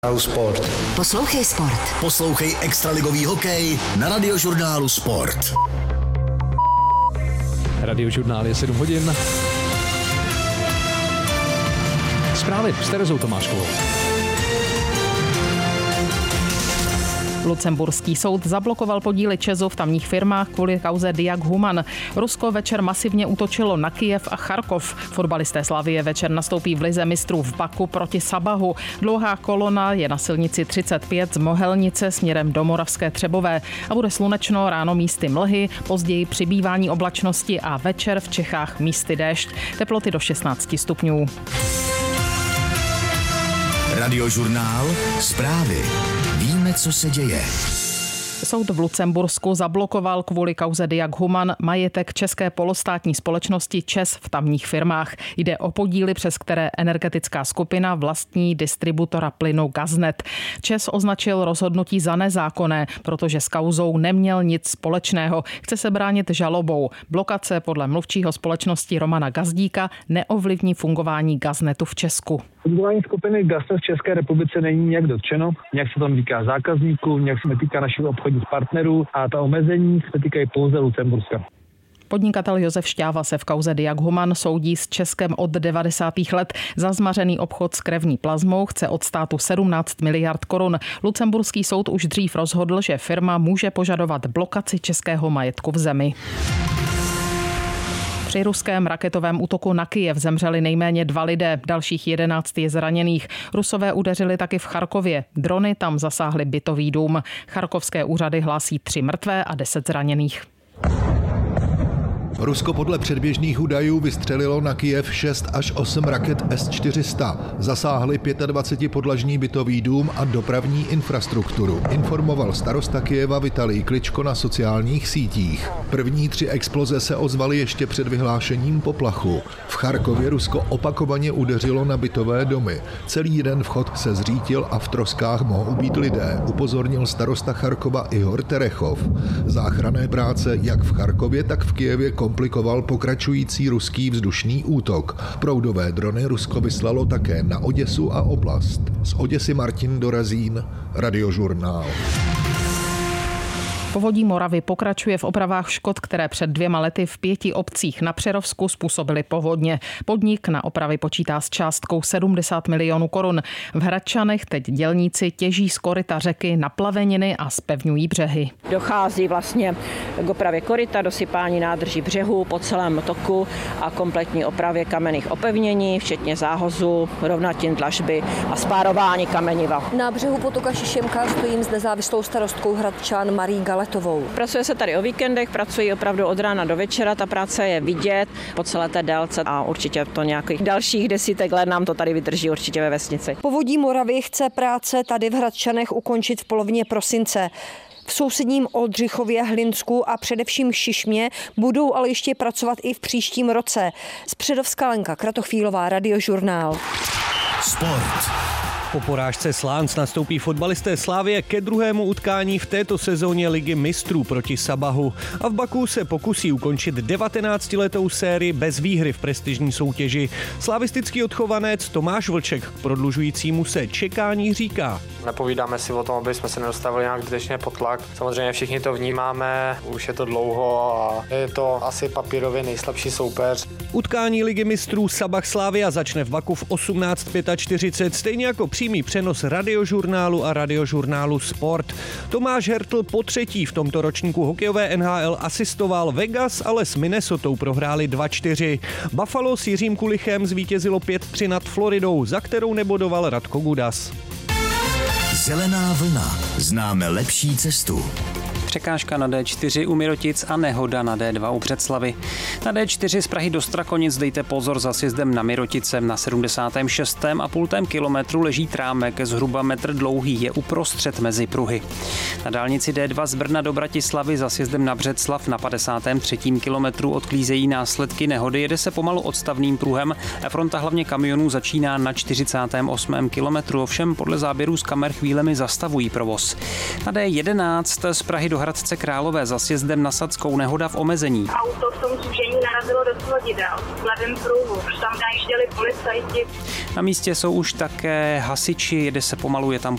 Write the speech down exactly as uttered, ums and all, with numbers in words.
Sport. Poslouchej Sport. Poslouchej extraligový hokej na Radiožurnálu Sport. Radiožurnál je sedm hodin. Zprávy s Terezou Tomáškovou. Lucemburský soud zablokoval podíly ČEZu v tamních firmách kvůli kauze Diag Human. Rusko večer masivně útočilo na Kyjev a Charkov. Fotbalisté Slavie večer nastoupí v lize mistrů v Baku proti Sabahu. Dlouhá kolona je na silnici třicet pět z Mohelnice směrem do Moravské Třebové a bude slunečno, ráno místy mlhy, později přibývání oblačnosti a večer v Čechách místy déšť. Teploty do šestnáct stupňů. Radiožurnál Zprávy. Víme, co se děje. Soud v Lucembursku zablokoval kvůli kauze Diag Human majetek české polostátní společnosti ČEZ v tamních firmách. Jde o podíly, přes které energetická skupina vlastní distributora plynu Gaznet. ČEZ označil rozhodnutí za nezákonné, protože s kauzou neměl nic společného. Chce se bránit žalobou. Blokace podle mluvčího společnosti Romana Gazdíka neovlivní fungování Gaznetu v Česku. Fungování skupiny Gaznet v České republice není nějak dotčeno, nějak se tam týká zákazníků, nějak se netýká našich obchodních partnerů a ta omezení se týkají pouze Lucemburska. Podnikatel Josef Šťáva se v kauze Diag Human soudí s Českem od devadesátých let. Za zmařený obchod s krevní plazmou chce od státu sedmnáct miliard korun. Lucemburský soud už dřív rozhodl, že firma může požadovat blokaci českého majetku v zemi. Při ruském raketovém útoku na Kyjev zemřeli nejméně dva lidé, dalších jedenáct je zraněných. Rusové udeřili taky v Charkově. Drony tam zasáhly bytový dům. Charkovské úřady hlásí tři mrtvé a deset zraněných. Rusko podle předběžných údajů vystřelilo na Kyjev šest až osm raket S čtyři sta. Zasáhly dvacetipětipodlažní bytový dům a dopravní infrastrukturu, informoval starosta Kyjeva Vitalij Kličko na sociálních sítích. První tři exploze se ozvaly ještě před vyhlášením poplachu. V Charkově Rusko opakovaně udeřilo na bytové domy. Celý jeden vchod se zřítil a v troskách mohou být lidé, upozornil starosta Charkova Ihor Terechov. Záchranné práce jak v Charkově, tak v Kyjevě komplikoval pokračující ruský vzdušný útok. Proudové drony Rusko vyslalo také na Oděsu a oblast. Z Oděsy Martin Dorazín, Radiožurnál. Povodí Moravy pokračuje v opravách škod, které před dvěma lety v pěti obcích na Přerovsku způsobily povodně. Podnik na opravy počítá s částkou sedmdesát milionů korun. V Hradčanech teď dělníci těží z koryta řeky naplaveniny a zpevňují břehy. Dochází vlastně k opravě koryta, dosypání nádrží břehů po celém toku a kompletní opravě kamenných opevnění, včetně záhozu, rovnatin, dlažby a spárování kameniva. Na břehu potoka Šišemka stojím s nezávislou starostkou Hradčan Marí Galetovou. Pracuje se tady o víkendech, pracují opravdu od rána do večera, ta práce je vidět po celé té délce a určitě to nějakých dalších desítek let nám to tady vydrží určitě ve vesnici. Povodí Moravy chce práce tady v Hradčanech ukončit v polovině prosince. V sousedním Oldřichově, Hlinsku a především Šišmě budou ale ještě pracovat i v příštím roce. Z Předovska Lenka Kratochvílová, Radiožurnál. Sport. Po porážce Slánc nastoupí fotbalisté Slavie ke druhému utkání v této sezóně Ligy mistrů proti Sabahu. A v Baku se pokusí ukončit devatenáctiletou sérii bez výhry v prestižní soutěži. Slavistický odchovanec Tomáš Vlček k prodlužujícímu se čekání říká. Nepovídáme si o tom, aby jsme se nedostavili nějak zbytečně pod tlak. Samozřejmě všichni to vnímáme, už je to dlouho a je to asi papírově nejslabší soupeř. Utkání Ligy mistrů Sabah Slavia začne v Baku v osmnáct čtyřicet pět, stejně jako přímý přenos Radiožurnálu a Radiožurnálu Sport. Tomáš Hertl po třetí v tomto ročníku hokejové N H L asistoval. Vegas ale s Minnesotou prohráli dva čtyři. Buffalo s Jiřím Kulichem zvítězilo pět tři nad Floridou, za kterou nebodoval Radko Gudas. Zelená vlna. Známe lepší cestu. Překážka na D čtyři u Mirotic a nehoda na D dva u Břeclavi. Na D čtyři z Prahy do Strakonic dejte pozor za sjezdem na Mirotice. Na sedmdesátém šestém a půltém kilometru leží trámek, zhruba metr dlouhý, je uprostřed mezi pruhy. Na dálnici D dva z Brna do Bratislavy za sjezdem na Břeclav na padesátém třetím kilometru odklízejí následky nehody, jede se pomalu odstavným pruhem a fronta hlavně kamionů začíná na čtyřicátém osmém kilometru, ovšem podle záběrů z kamer chvílemi zastavují provoz. Na D jedenáct z Prahy do Hradce Králové za sjezdem na Sadskou nehoda v omezení. Auto v tom zúžení narazilo do svodidel v levém pruhu, už tam najížděli policajti. Na místě jsou už také hasiči, jede se pomalu, je tam